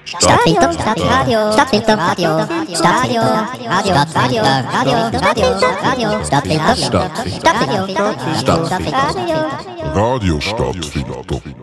Stadtfilter, Stadtradio, Stadtfilter, Radio, Stadtradio, Radio, Radio, Radio, Radio, Stadtfilter, Stadtfilter, Radio, Radio Stadtfilter.